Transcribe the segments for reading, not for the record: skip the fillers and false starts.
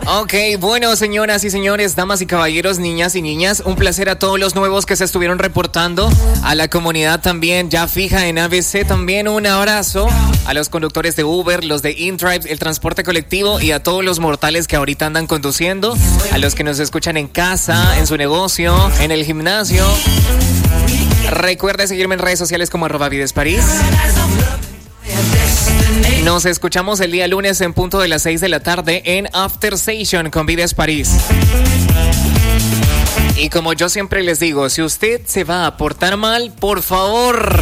Ok, bueno, señoras y señores, damas y caballeros, niñas y niñas, un placer a todos los nuevos que se estuvieron reportando, a la comunidad también ya fija en ABC, también un abrazo a los conductores de Uber, los de InDrive, el transporte colectivo y a todos los mortales que ahorita andan conduciendo, a los que nos escuchan en casa, en su negocio, en el gimnasio. Recuerda seguirme en redes sociales como @videsparís. Nos escuchamos el día lunes en punto de las 6 de la tarde en After Station con Vides París. Y como yo siempre les digo, si usted se va a portar mal, por favor,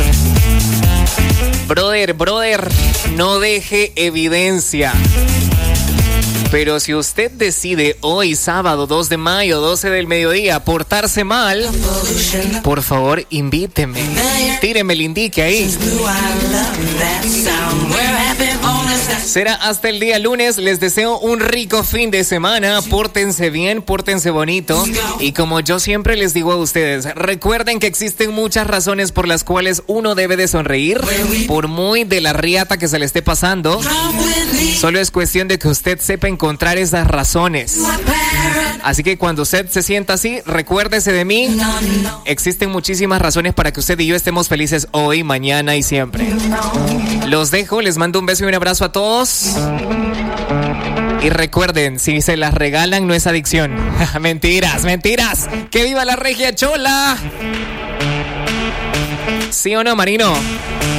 brother, no deje evidencia. Pero si usted decide hoy, sábado 2 de mayo, 12 del mediodía, portarse mal, por favor, invíteme. Tíreme el indique ahí. Será hasta el día lunes. Les deseo un rico fin de semana. Pórtense bien, pórtense bonito. Y como yo siempre les digo a ustedes, recuerden que existen muchas razones por las cuales uno debe de sonreír, por muy de la riata que se le esté pasando. Solo es cuestión de que usted sepa encontrar esas razones. Así que cuando usted se sienta así, recuérdese de mí. Existen muchísimas razones para que usted y yo estemos felices hoy, mañana y siempre. Los dejo, les mando un beso y un abrazo a todos. Y recuerden, si se las regalan no es adicción. Mentiras. ¡Que viva la regia chola! ¿Sí o no, Marino?